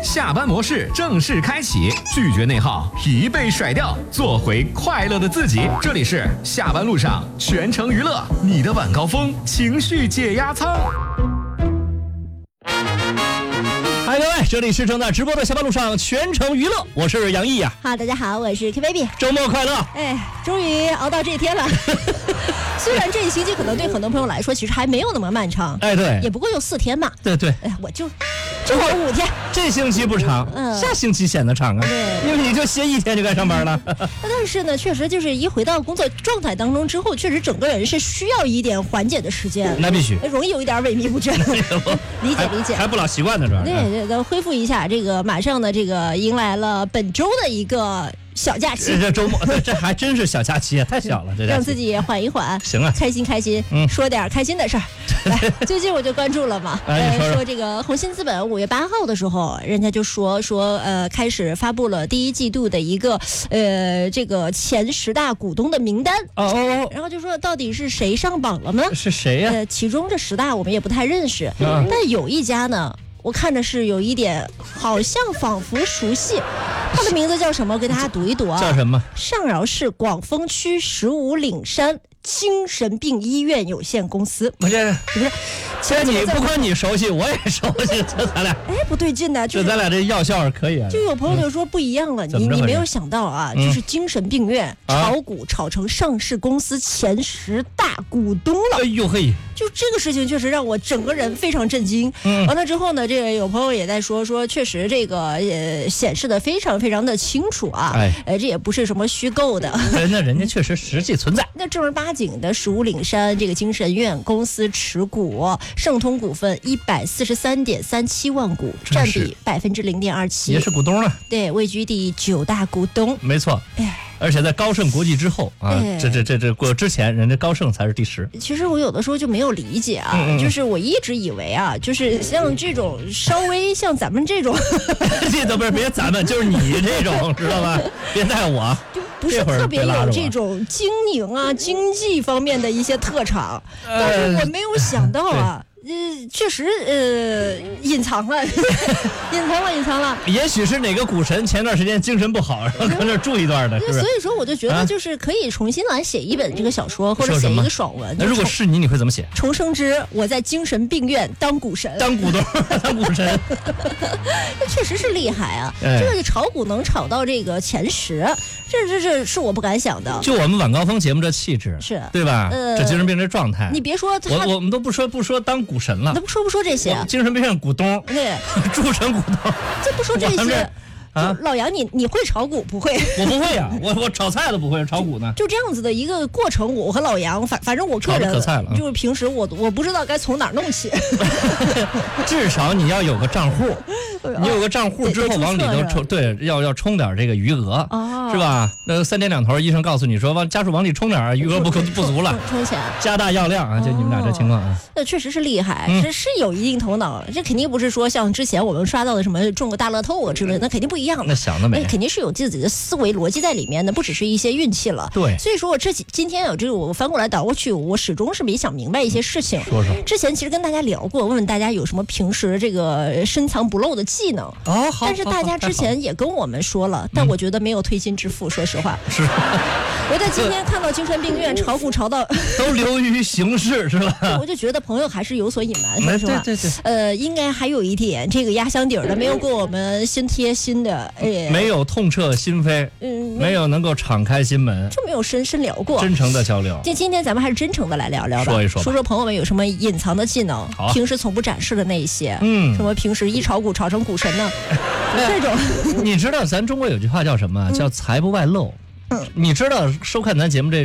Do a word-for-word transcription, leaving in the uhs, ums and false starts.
下班模式正式开启，拒绝内耗，疲惫甩掉，做回快乐的自己。这里是下班路上全程娱乐，你的晚高峰情绪解压舱。 嗨，各位，这里是正在直播的下班路上全程娱乐，我是杨毅呀、 啊。哈，大家好，我是 K baby， 周末快乐！ 哎，终于熬到这一天了。虽然这一星期可能对很多朋友来说其实还没有那么漫长， 哎，对， 也不过就四天嘛。 对对， 哎，我就正好五天。 这星期不长，嗯，下星期显得长啊。 对， 因为你就歇一天就该上班了。 但是呢，确实就是一回到工作状态当中之后，确实整个人是需要一点缓解的时间。 那必须， 容易有一点萎靡不振。理解理解， 还不老习惯呢，主要是。 对，对，恢复一下。这个马上呢，这个迎来了本周的一个小假期。 这周末，这还真是小假期，太小了，这让自己也缓一缓。 行啊， 开心开心，嗯，说点开心的事儿。来，最近我就关注了嘛， 哎、 呃，说这个鸿鑫资本五月八号的时候，人家就说说呃，开始发布了第一季度的一个呃这个前十大股东的名单。 哦哦， 然后就说到底是谁上榜了呢？ 是谁呀、啊？ 呃，其中这十大我们也不太认识，嗯、但有一家呢。我看着是有一点，好像仿佛熟悉，它的名字叫什么？给大家读一读啊。 叫什么？ 上饶市广丰区十五岭山精神病医院有限公司。 不是， 不是， 其实你不光你熟悉，我也熟悉，这咱俩。 哎，不对劲呢， 就咱俩这药效是可以啊。 就有朋友就说不一样了，嗯、你你没有想到啊，嗯、就是精神病院炒股炒成上市公司前十大股东了。 哎呦嘿！ 就这个事情确实让我整个人非常震惊。嗯，完了之后呢，这个有朋友也在说说，确实这个呃显示的非常非常的清楚啊。哎，呃，这也不是什么虚构的。 那人家确实实际存在。 那正儿八经的十五岭山这个精神院公司持股，盛通股份一百四十三点三七万股，占比百分之零点二七， 也是股东了。 对，位居第九大股东。 没错。哎。而且在高盛国际之后啊，哎、这这这这过之前，人家高盛才是第十。 其实我有的时候就没有理解啊，嗯嗯就是我一直以为啊，就是像这种稍微像咱们这种， 这都不是别咱们，就是你这种，知道吧？别带我， 就不是特别有这种经营啊、经济方面的一些特长，呃、但是我没有想到啊。呃，确实，呃，隐藏了，隐藏了，隐藏了。 也许是哪个股神前段时间精神不好，然后搁那住一段的，是不是？ 所以说，我就觉得就是可以重新来写一本这个小说，或者写一个爽文。 那如果是你，你会怎么写？ 重生之我在精神病院当股神， 当股东，当股神， 这确实是厉害啊！哎、这个炒股能炒到这个前十，这这这是我不敢想的。 就我们晚高峰节目这气质， 是对吧？呃，这精神病这状态， 你别说他， 我我们都不说不说当股神了， 那不说不说这些， 精神病院股东， 对， 铸成股东， 这不说这些。啊，老杨，你你会炒股不会？ 我不会呀、啊，我我炒菜都不会，炒股呢。 就这样子的一个过程，我和老杨，反反正我个人可菜了， 就是平时我我不知道该从哪儿弄起。 至少你要有个账户，你有个账户之后往里头充，对，要要充点这个余额，哦、是吧？那三天两头，医生告诉你说往家属往里充点，余额不不足了， 充钱， 加大药量啊！就你们俩这情况啊， 那确实是厉害，这、嗯、是有一定头脑，这肯定不是说像之前我们刷到的什么中个大乐透啊之类的，那肯定不一样。 那想得美， 肯定是有自己的思维逻辑在里面的，不只是一些运气了。 对， 所以说我这几今天有这个我翻过来倒过去，我始终是没想明白一些事情。 说说， 之前其实跟大家聊过，问问大家有什么平时这个深藏不露的技能。 哦，好。 但是大家之前也跟我们说了，但我觉得没有推心置腹，说实话。 是。 我在今天看到精神病院炒股炒到都流于形式，是吧？ 我就觉得朋友还是有所隐瞒，说实话。 对对对。 呃，应该还有一点这个压箱底儿的，没有给我们心贴心的，哎， 没有痛彻心扉，嗯，没有能够敞开心门， 就没有深深聊过， 真诚的交流。 今今天咱们还是真诚的来聊聊吧， 说一说， 说说朋友们有什么隐藏的技能， 好， 平时从不展示的那一些， 嗯， 什么平时一炒股炒成股神呢？这种， 你知道咱中国有句话叫什么？叫财不外露。嗯，你知道收看咱节目这